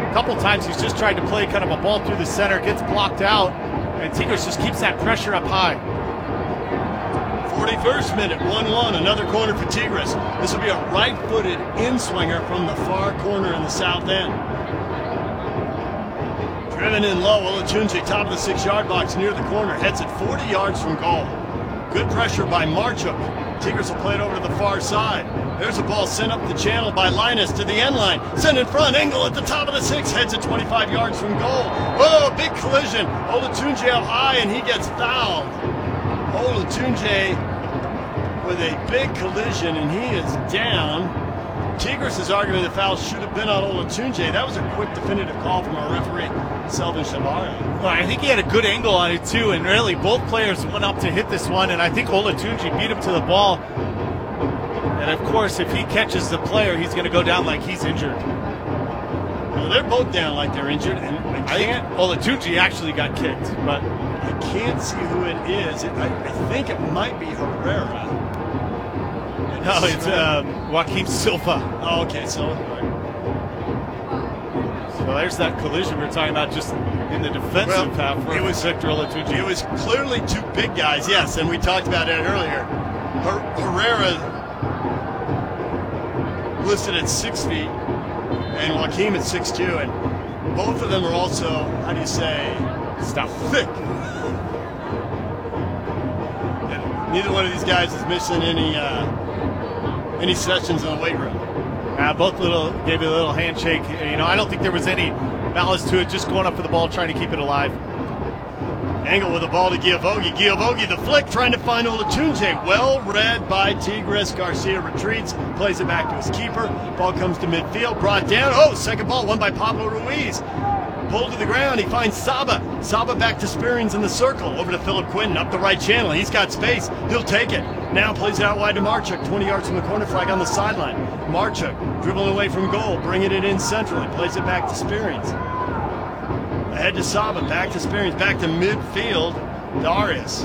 A couple times he's just tried to play kind of a ball through the center, gets blocked out, and Tigres just keeps that pressure up high. 41st minute, 1-1, another corner for Tigres. This will be a right-footed in-swinger from the far corner in the south end. Driven in low, Olatunji, top of the 6-yard box near the corner, heads it 40 yards from goal. Good pressure by Marchuk. Tigres will play it over to the far side. There's a ball sent up the channel by Linus to the end line. Sent in front, Engel at the top of the 6, heads it 25 yards from goal. Whoa, big collision. Olatunji up high, and he gets fouled. Olatunji with a big collision, and he is down. Tigres is arguing the foul should have been on Olatunji. That was a quick definitive call from our referee, Selvin Shabari. Well, I think he had a good angle on it too, and really both players went up to hit this one, and I think Olatunji beat him to the ball. And of course, if he catches the player, he's going to go down like he's injured. Well, they're both down like they're injured, and I think Olatunji actually got kicked, but I can't see who it is. I think it might be Herrera. No, it's Joaquim Silva. Oh, okay, so there's that collision we're talking about just in the defensive half. It was Victor Olatunji. It was clearly two big guys, yes, and we talked about it earlier. Herrera listed at 6 feet, and Joaquim at 6'2", and both of them are also, how do you say, thick. And neither one of these guys is missing any sessions in the weight room. Both gave it a little handshake. You know, I don't think there was any malice to it, just going up for the ball, trying to keep it alive. Engel with the ball to Giavogi. Giavogi, the flick, trying to find Olatunji. Well read by Tigres. Garcia retreats, plays it back to his keeper. Ball comes to midfield, brought down. Oh, second ball, won by Pablo Ruiz. Pulled to the ground, he finds Saba. Saba back to Spearings in the circle. Over to Philip Quinton, up the right channel. He's got space, he'll take it. Now plays it out wide to Marchuk, 20 yards from the corner flag on the sideline. Marchuk, dribbling away from goal, bringing it in centrally. Plays it back to Spearings. Ahead to Saba, back to Spearings, back to midfield, Darius.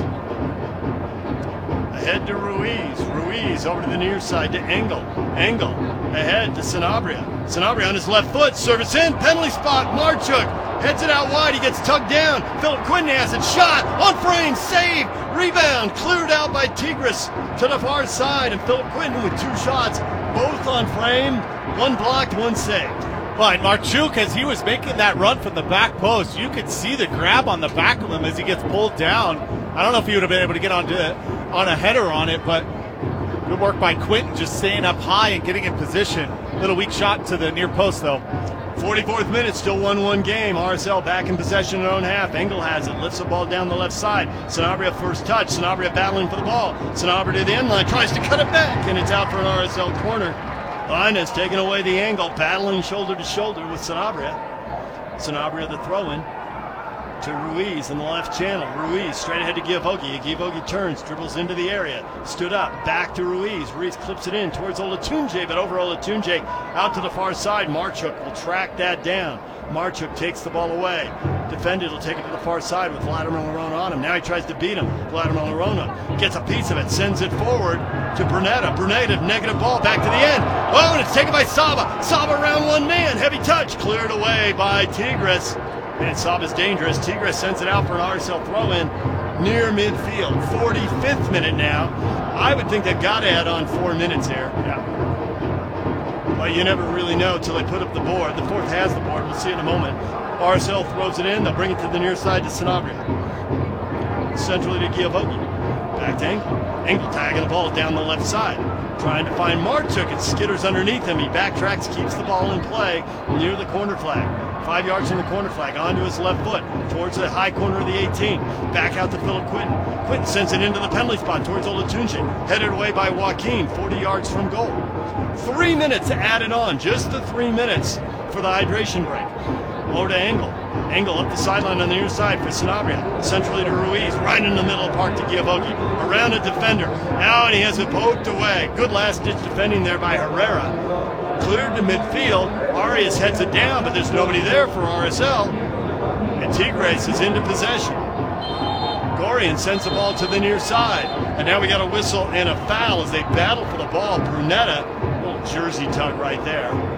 Ahead to Ruiz. Ruiz over to the near side to Engel. Engel ahead to Sanabria. Sanabria on his left foot, service in, penalty spot, Marchuk heads it out wide, he gets tugged down. Philip Quinton has it, shot, on frame, save, rebound, cleared out by Tigres to the far side, and Philip Quinton with 2 shots, both on frame, one blocked, one saved. But Marchuk, as he was making that run from the back post, you could see the grab on the back of him as he gets pulled down. I don't know if he would have been able to get on a header on it, but good work by Quinton, just staying up high and getting in position. Little weak shot to the near post, though. 44th minute, still 1-1 game. RSL back in possession in their own half. Engel has it, lifts the ball down the left side. Sanabria first touch. Sanabria battling for the ball. Sanabria to the end line, tries to cut it back, and it's out for an RSL corner. Linus taking away the angle, battling shoulder to shoulder with Sanabria. Sanabria the throw-in to Ruiz in the left channel. Ruiz straight ahead to Giavogi. Giavogi turns, dribbles into the area, stood up, back to Ruiz. Ruiz clips it in towards Olatunji, but over Olatunji, out to the far side. Marchuk will track that down. Marchuk takes the ball away. Defended will take it to the far side with Vladimir Larona on him. Now he tries to beat him. Vladimir Larona gets a piece of it, sends it forward to Brunetta. Brunetta, negative ball, back to the end. Oh, and it's taken by Saba. Saba around one man. Heavy touch, cleared away by Tigres. And Saba's dangerous. Tigres sends it out for an RSL throw-in near midfield. 45th minute now. I would think they've got to add on 4 minutes here. Yeah. Well, you never really know until they put up the board. The fourth has the board. We'll see in a moment. RSL throws it in. They'll bring it to the near side to Sanabria. Centrally to Giavogi. Back to Engel. Engel tagging the ball down the left side. Trying to find Marchuk. It skitters underneath him. He backtracks, keeps the ball in play near the corner flag. 5 yards from the corner flag, onto his left foot, towards the high corner of the 18. Back out to Philip Quinton. Quinton sends it into the penalty spot towards Olatunji. Headed away by Joaquim, 40 yards from goal. 3 minutes added on, just the 3 minutes for the hydration break. Over to Engel. Engel up the sideline on the near side for Sanabria. Centrally to Ruiz, right in the middle of the park to Giavogi. Around a defender. Now, and he has it poked away. Good last-ditch defending there by Herrera. Cleared to midfield. Arias heads it down, but there's nobody there for RSL. And Tigres is into possession. Gorian sends the ball to the near side. And now we got a whistle and a foul as they battle for the ball. Brunetta, little jersey tug right there.